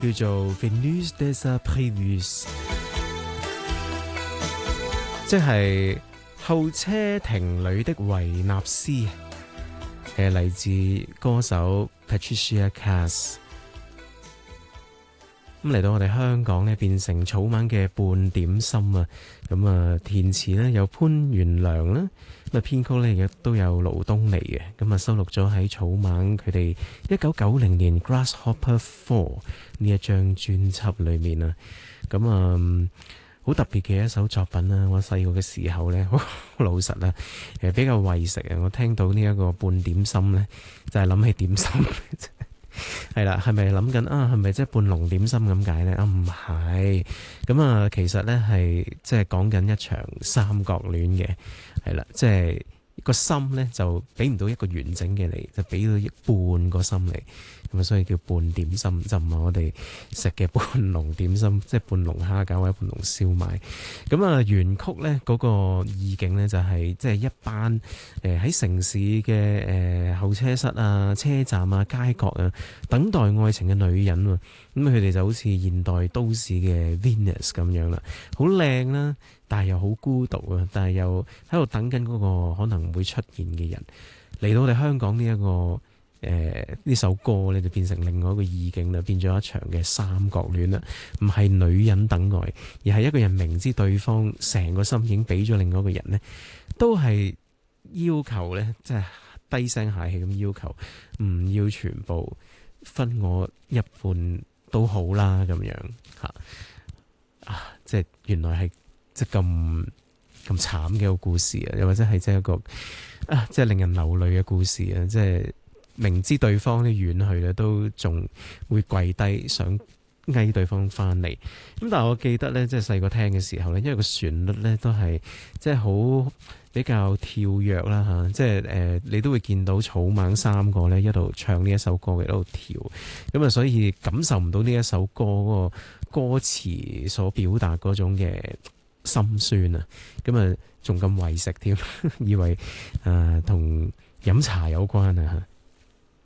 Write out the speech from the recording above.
叫做 Venus des Prévus， 即係候車亭裏的維納斯，嚟自歌手 Patricia Cass。咁嚟到我哋香港咧，變成草蜢嘅半點心啊！咁啊，填詞呢有潘元良啦，咁啊編曲呢亦都有盧東尼嘅，咁啊收錄咗喺草蜢佢哋1990年 Grasshopper 4呢一張專輯裏面啊！咁啊好特別嘅一首作品啦！我細個嘅時候呢，好老實啦，比較為食啊！我聽到呢一個半點心呢，就係諗起點心。係啦，係咪諗緊啊？係咪即係半籠點心咁解呢？啊，唔係，咁啊，其實呢係即係講緊一場三角戀嘅，係啦，即係個心呢就俾唔到一個完整嘅你，就俾到半個心你，咁啊，所以叫半點心，就唔係我哋食嘅半籠點心，即係半籠蝦餃或者半籠燒賣。咁啊，原曲呢嗰個意境呢，就係即係一班喺城市嘅候車室啊、車站啊、街角啊，等待愛情嘅女人喎。咁佢哋就好似現代都市嘅 Venus 咁樣啦，好靚啦，但係又好孤獨啊，但係又喺度等緊嗰個可能會出現嘅人。嚟到我哋香港呢一個呢首歌咧，就變成另外一個意境啦，變咗一場嘅三角戀啦，唔係女人等待，而係一個人明知對方成個心已經俾咗另外一個人呢，都係要求呢，即係低聲下氣咁要求，唔要全部分我一半都好啦，咁樣吓啊！即係原來係即係咁慘嘅一個故事啊，又或者係即係一個啊，即係令人流淚嘅故事啊！即係明知對方啲遠去咧，都仲會跪低想嗌對方翻嚟。咁但係我記得咧，即係細個聽嘅時候咧，因為個旋律咧都係即係好比較跳躍啦吓，即係你都會見到草蜢三個咧一路唱呢一首歌嘅，一路跳，咁啊，所以感受唔到呢一首歌嗰個歌詞所表達嗰種嘅心酸啊，咁啊仲咁為食添，以為同飲茶有關啊。